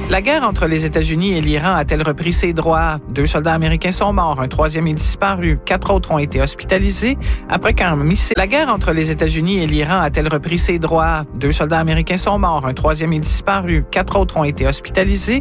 La guerre entre les États-Unis et l'Iran a-t-elle repris ses droits? 2 soldats américains sont morts, un 3e est disparu. 4 autres ont été hospitalisés après qu'un missile... La guerre entre les États-Unis et l'Iran a-t-elle repris ses droits? 2 soldats américains sont morts, un 3e est disparu. 4 autres ont été hospitalisés